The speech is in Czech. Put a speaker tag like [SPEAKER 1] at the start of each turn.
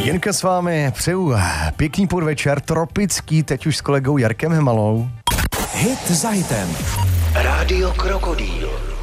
[SPEAKER 1] Jinka s vámi přeju pěkný podvečer, tropický, teď už s kolegou Jarkem Hmalou.
[SPEAKER 2] Hit za hitem.
[SPEAKER 3] Rádio Krokodýl.